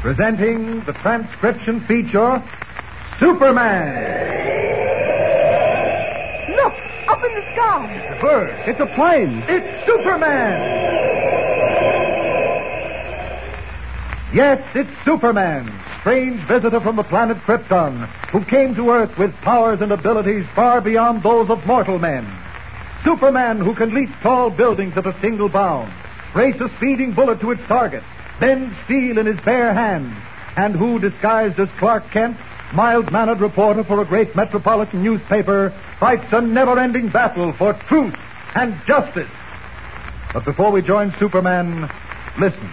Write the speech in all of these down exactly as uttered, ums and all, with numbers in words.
presenting the transcription feature, Superman. Look, up in the sky. It's a bird. It's a plane. It's Superman. Yes, it's Superman, strange visitor from the planet Krypton, who came to Earth with powers and abilities far beyond those of mortal men. Superman, who can leap tall buildings at a single bound, race a speeding bullet to its target, bend steel in his bare hands, and who, disguised as Clark Kent, mild-mannered reporter for a great metropolitan newspaper, fights a never-ending battle for truth and justice. But before we join Superman, listen.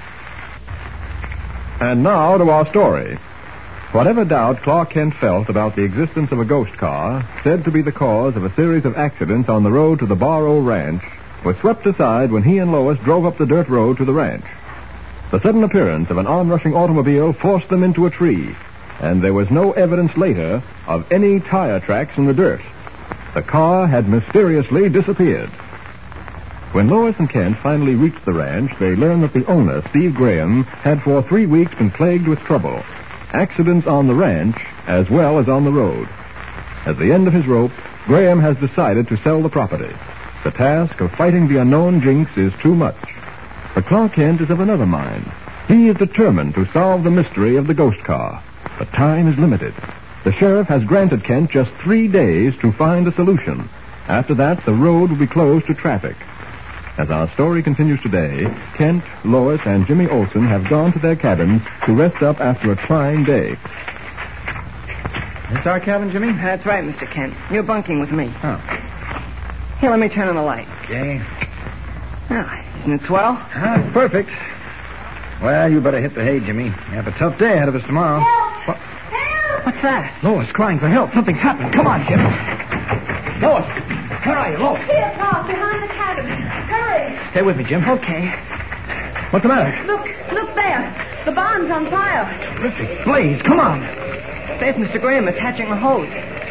And now to our story. Whatever doubt Clark Kent felt about the existence of a ghost car, said to be the cause of a series of accidents on the road to the Barrow Ranch, was swept aside when he and Lois drove up the dirt road to the ranch. The sudden appearance of an onrushing automobile forced them into a tree, and there was no evidence later of any tire tracks in the dirt. The car had mysteriously disappeared. When Lois and Kent finally reached the ranch, they learned that the owner, Steve Graham, had for three weeks been plagued with trouble. Accidents on the ranch as well as on the road. At the end of his rope, Graham has decided to sell the property. The task of fighting the unknown jinx is too much. But Clark Kent is of another mind. He is determined to solve the mystery of the ghost car. But time is limited. The sheriff has granted Kent just three days to find a solution. After that, the road will be closed to traffic. As our story continues today, Kent, Lois, and Jimmy Olsen have gone to their cabins to rest up after a trying day. That's our cabin, Jimmy? That's right, Mister Kent. You're bunking with me. Oh. Here, let me turn on the light. Okay. Ah, isn't it swell? Ah, it's perfect. Well, you better hit the hay, Jimmy. You have a tough day ahead of us tomorrow. Help! What? Help! What's that? Lois crying for help. Something's happened. Come on, Jim. Lois, where are you, Lois? Here, Clark, behind the cabin. Hurry! Stay with me, Jim. Okay. What's the matter? Look, look there. The barn's on fire. Terrific blaze. Come on. There's Mister Graham attaching the hose.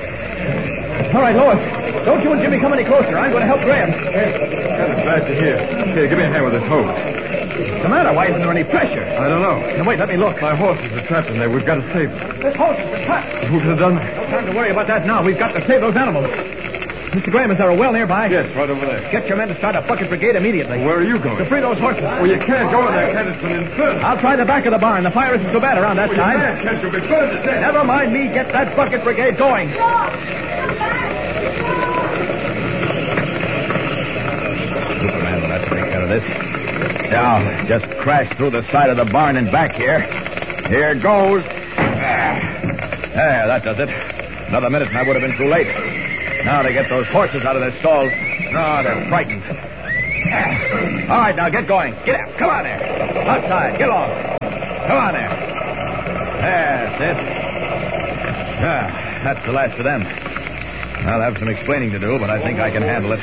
All right, Lois. Don't you and Jimmy come any closer. I'm going to help Graham. Kind of bad to hear. Here, give me a hand with this hose. What's the matter? Why isn't there any pressure? I don't know. Now, wait, let me look. My horses are trapped in there. We've got to save them. This hose has been cut. Who could have done that? No time to worry about that now. We've got to save those animals. Mister Graham, is there a well nearby? Yes, right over there. Get your men to start a bucket brigade immediately. Where are you going? To free those horses. Oh, you can't go in there, Kent. It's an inferno. I'll try the back of the barn. The fire isn't so bad around that Oh, you side. can't, Kent. You'll be burned to death. Never mind me. Get that bucket brigade going. Superman will have to take care of this. Now, just crash through the side of the barn and back here. Here goes. Ah. There, that does it. Another minute and I would have been too late. Now to get those horses out of their stalls. No, they're frightened. Ah. All right, now get going. Get out. Come on there. Outside. Get along. Come on there. That's it. Ah, that's the last of them. I'll have some explaining to do, but I think I can handle it.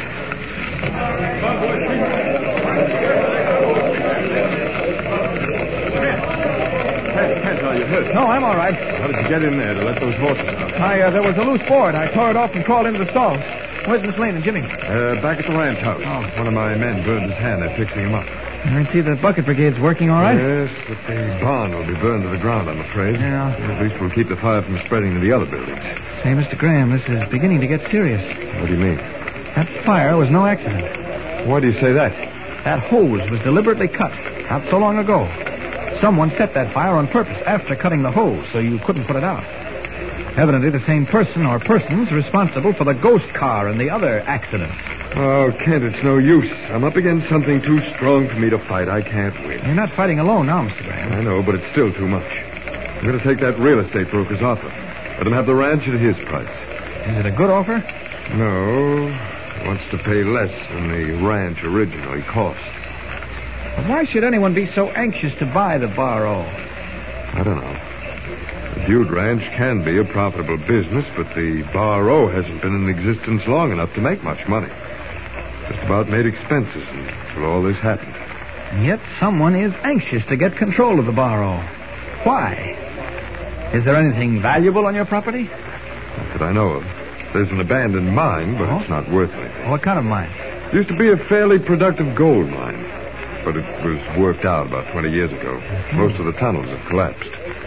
Kent, are you hurt? No, I'm all right. How did you get in there to let those horses out? I, uh, there was a loose board. I tore it off and crawled into the stalls. Where's Miss Lane and Jimmy? Uh, back at the ranch house. Oh. One of my men burned his hand. They're fixing him up. I see the bucket brigade's working all right. Yes, but the barn will be burned to the ground, I'm afraid. Yeah. At least we'll keep the fire from spreading to the other buildings. Say, Mister Graham, this is beginning to get serious. What do you mean? That fire was no accident. Why do you say that? That hose was deliberately cut not so long ago. Someone set that fire on purpose after cutting the hose so you couldn't put it out. Evidently the same person or persons responsible for the ghost car and the other accidents. Oh, Kent, it's no use. I'm up against something too strong for me to fight. I can't win. You're not fighting alone now, Mister Graham. I know, but it's still too much. I'm going to take that real estate broker's offer. Let him have the ranch at his price. Is it a good offer? No, he wants to pay less than the ranch originally cost. But why should anyone be so anxious to buy the Barrow? I don't know. The Dude Ranch can be a profitable business, but the Barrow hasn't been in existence long enough to make much money. Just about made expenses until all this happened. And yet someone is anxious to get control of the Barrow. Why? Is there anything valuable on your property? Not that I know of. There's an abandoned mine, but Oh? it's not worth anything. What kind of mine? It used to be a fairly productive gold mine, but it was worked out about twenty years ago. Most of the tunnels have collapsed.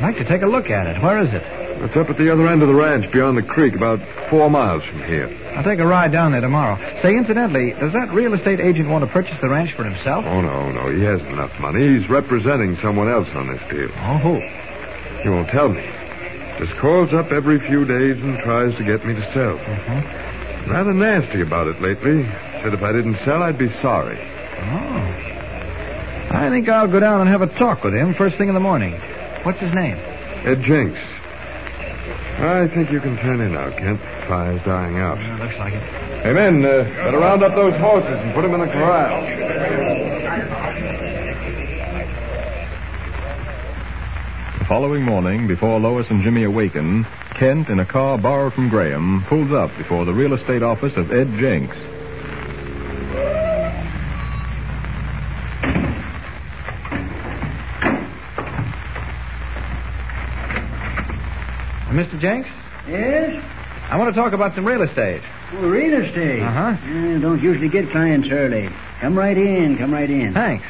I'd like to take a look at it. Where is it? It's up at the other end of the ranch, beyond the creek, about four miles from here. I'll take a ride down there tomorrow. Say, incidentally, does that real estate agent want to purchase the ranch for himself? Oh, no, no. He hasn't enough money. He's representing someone else on this deal. Oh, who? He won't tell me. Just calls up every few days and tries to get me to sell. Mm-hmm. Rather nasty about it lately. Said if I didn't sell, I'd be sorry. Oh. I think I'll go down and have a talk with him first thing in the morning. What's his name? Ed Jenks. I think you can turn in now, Kent. Fire's dying out. Yeah, looks like it. Hey, men, uh, better round up those horses and put them in the corral. The following morning, before Lois and Jimmy awaken, Kent, in a car borrowed from Graham, pulls up before the real estate office of Ed Jenks. Mister Jenks? Yes? I want to talk about some real estate. Oh, real estate? Uh-huh. Uh, don't usually get clients early. Come right in, come right in. Thanks.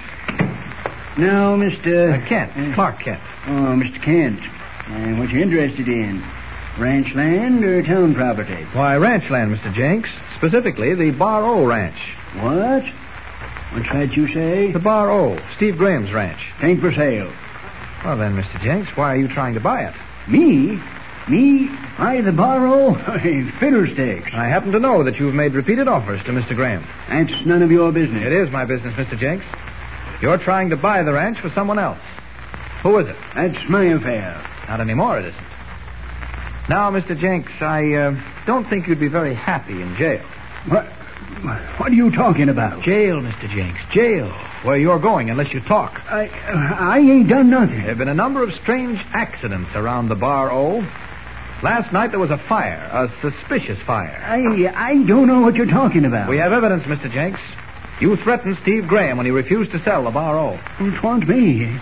Now, Mister Uh, Kent. Uh, Clark Kent. Oh, Mister Kent. Uh, what you interested in? Ranch land or town property? Why, ranch land, Mister Jenks. Specifically, the Bar O Ranch. What? What's that you say? The Bar O, Steve Graham's ranch. Ain't for sale. Well, then, Mister Jenks, why are you trying to buy it? Me? Me? I, the borrow? Fiddlesticks. I happen to know that you've made repeated offers to Mister Graham. That's none of your business. It is my business, Mister Jenks. You're trying to buy the ranch for someone else. Who is it? That's my affair. Not anymore, it isn't. Now, Mister Jenks, I uh, don't think you'd be very happy in jail. What? What are you talking about? Jail, Mister Jenks, jail. Where you're going unless you talk. I, I ain't done nothing. There have been a number of strange accidents around the Bar O. Last night there was a fire, a suspicious fire. I, I don't know what you're talking about. We have evidence, Mister Jenks. You threatened Steve Graham when he refused to sell the Bar O. It wasn't me.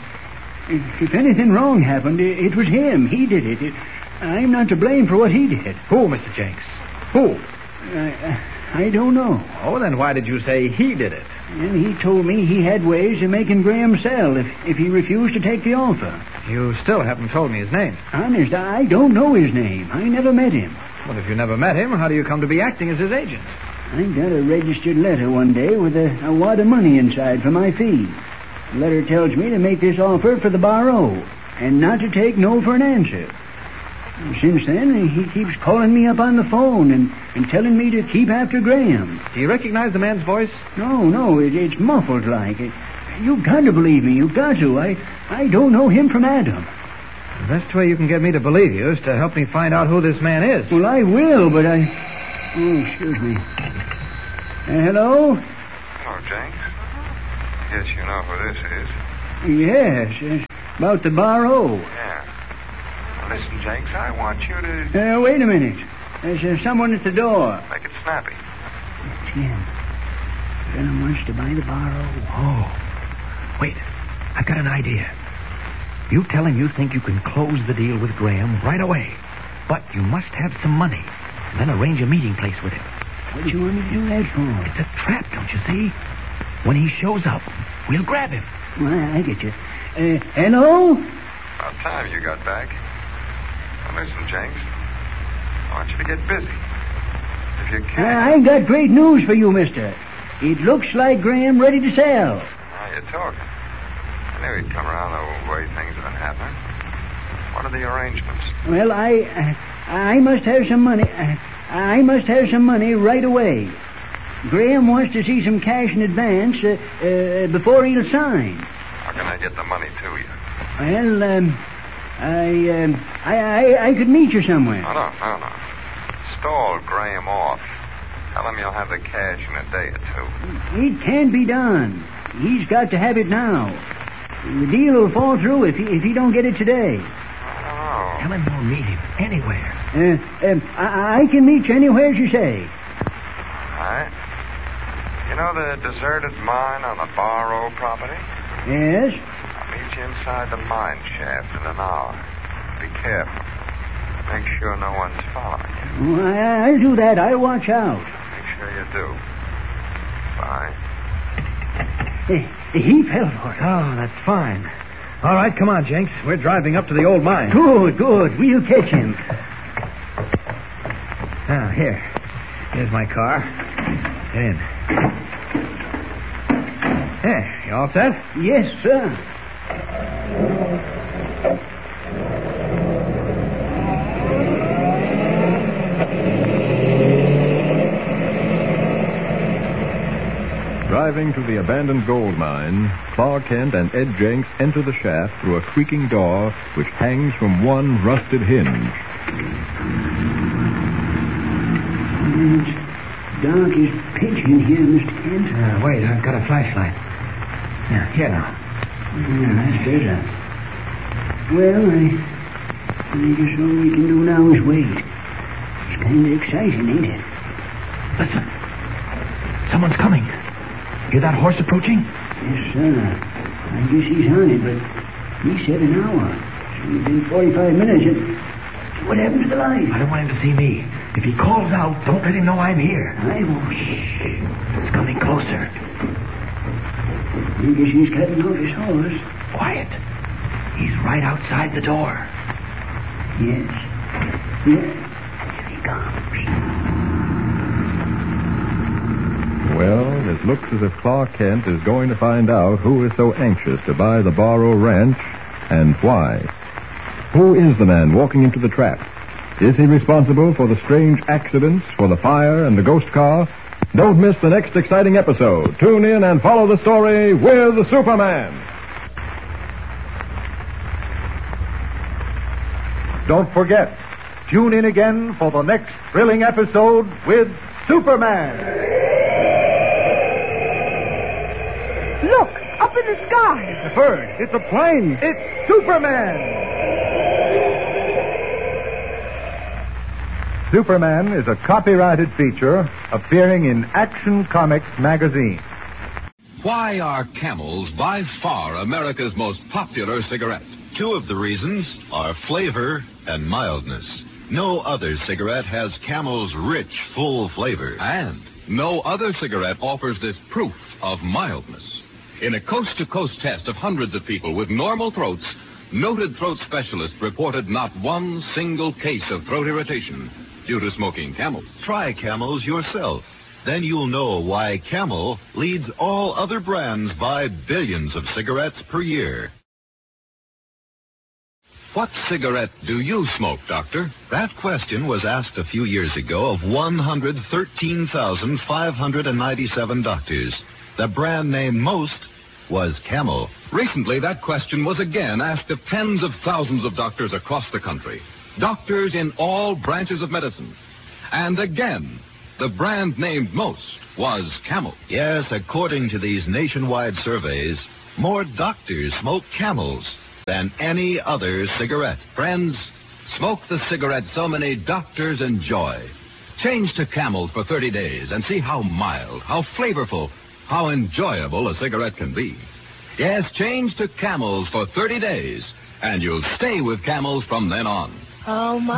If anything wrong happened, it was him. He did it. it I'm not to blame for what he did. Who, Mister Jenks? Who? I, I don't know. Oh, then why did you say he did it? And he told me he had ways of making Graham sell if, if he refused to take the offer. You still haven't told me his name. Honest, I don't know his name. I never met him. Well, if you never met him, how do you come to be acting as his agent? I got a registered letter one day with a, a wad of money inside for my fee. The letter tells me to make this offer for the Bar O and not to take no for an answer. Since then, he keeps calling me up on the phone and, and telling me to keep after Graham. Do you recognize the man's voice? No, no, it, it's muffled like. It, you've got to believe me. You've got to. I, I don't know him from Adam. The best way you can get me to believe you is to help me find out who this man is. Well, I will, but I... Oh, excuse me. Uh, hello? Hello, Jenks. Yes, you know who this is. Yes, yes. About the Bar O. Yeah. Well, listen, Jenks, I want you to... Uh, wait a minute. There's uh, someone at the door. Make it snappy. Jim. Graham wants to buy the Bar O. Oh. Wait. I've got an idea. You tell him you think you can close the deal with Graham right away. But you must have some money. And then arrange a meeting place with him. What do you want me to do that for? It's a trap, don't you see? When he shows up, we'll grab him. Well, I get you. Uh, hello? About time you got back. Now, listen, Jenks. I want you to get busy. If you Uh, can. I got great news for you, mister. It looks like Graham ready to sell. Now you're talking. I knew he'd come around the way things have been happening. What are the arrangements? Well, I uh, I must have some money. Uh, I must have some money right away. Graham wants to see some cash in advance uh, uh, before he'll sign. How can I get the money to you? Well, um, I, um, I, I, I could meet you somewhere. No, no, no, no. Stall Graham off. Tell him you'll have the cash in a day or two. It can't be done. He's got to have it now. The deal will fall through if he, if he don't get it today. Oh. Tell him we'll meet him anywhere. Uh, um, I, I can meet you anywhere you say. All right. You know the deserted mine on the Bar O property? Yes? I'll meet you inside the mine shaft in an hour. Be careful. Make sure no one's following you. Well, I, I'll do that. I'll watch out. Make sure you do. Bye. Uh, he fell for it. Oh, that's fine. All right, come on, Jenks. We're driving up to the old mine. Good, good. We'll catch him. Now, here. Here's my car. Get in. There, you all set? Yes, sir. Driving to the abandoned gold mine, Clark Kent and Ed Jenks enter the shaft through a creaking door which hangs from one rusted hinge. It's dark as pitch in here, Mister Kent. Uh, wait, I've got a flashlight. Yeah, here now. Yeah, that's better. Well, I, I guess all we can do now is wait. It's kind of exciting, ain't it? Listen. Someone's coming. Hear that horse approaching? Yes, sir. I guess he's on it, but he said an hour. So it's been forty-five minutes. And what happened to the light? I don't want him to see me. If he calls out, don't let him know I'm here. I won't. Shh. It's coming closer. I guess he's cutting out his horse. Quiet. He's right outside the door. Yes. Yes. Here he comes. Well, it looks as if Clark Kent is going to find out who is so anxious to buy the Barrow Ranch and why. Who is the man walking into the trap? Is he responsible for the strange accidents, for the fire and the ghost car? Don't miss the next exciting episode. Tune in and follow the story with the Superman. Don't forget, tune in again for the next thrilling episode with Superman. Look, up in the sky. It's a bird. It's a plane. It's Superman. Superman is a copyrighted feature appearing in Action Comics magazine. Why are Camels by far America's most popular cigarette? Two of the reasons are flavor and mildness. No other cigarette has Camel's rich, full flavor, and no other cigarette offers this proof of mildness. In a coast-to-coast test of hundreds of people with normal throats, noted throat specialists reported not one single case of throat irritation due to smoking Camel. Try Camels yourself. Then you'll know why Camel leads all other brands by billions of cigarettes per year. What cigarette do you smoke, Doctor? That question was asked a few years ago of one hundred thirteen thousand five hundred ninety-seven doctors. The brand name most was Camel. Recently, that question was again asked of tens of thousands of doctors across the country. Doctors in all branches of medicine. And again, the brand named most was Camel. Yes, according to these nationwide surveys, more doctors smoke Camels than any other cigarette. Friends, smoke the cigarette so many doctors enjoy. Change to Camels for thirty days and see how mild, how flavorful, how enjoyable a cigarette can be. Yes, change to Camels for thirty days, and you'll stay with Camels from then on. Oh, my.